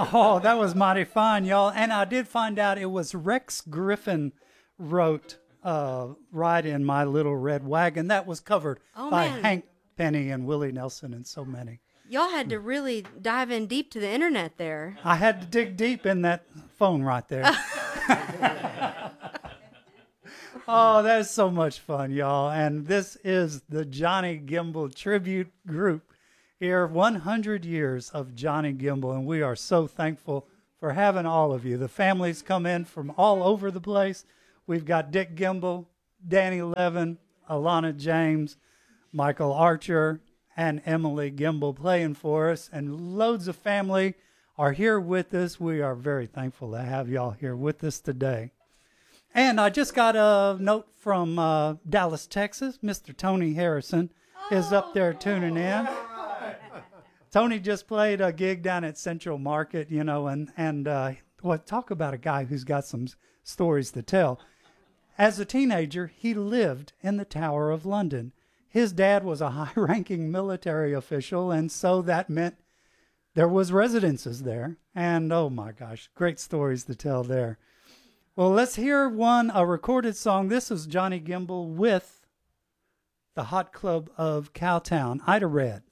Oh, that was mighty fine, y'all. And I did find out it was Rex Griffin wrote Ride in My Little Red Wagon. That was covered by man. Hank Penny and Willie Nelson and so many. Y'all had to really dive in deep to the internet there. I had to dig deep in that phone right there. Oh, that is so much fun, y'all. And this is the Johnny Gimble Tribute Group here, 100 years of Johnny Gimble. And we are so thankful for having all of you. The families come in from all over the place. We've got Dick Gimble, Danny Levin, Alana James, Michael Archer, and Emily Gimble playing for us. And loads of family are here with us. We are very thankful to have y'all here with us today. And I just got a note from Dallas, Texas. Mr. Tony Harrison is up there tuning in. Tony just played a gig down at Central Market, you know, and talk about a guy who's got some stories to tell. As a teenager, he lived in the Tower of London. His dad was a high-ranking military official, and so that meant there was residences there. And, oh, my gosh, great stories to tell there. Well, let's hear a recorded song. This is Johnny Gimble with the Hot Club of Cowtown, Ida Red.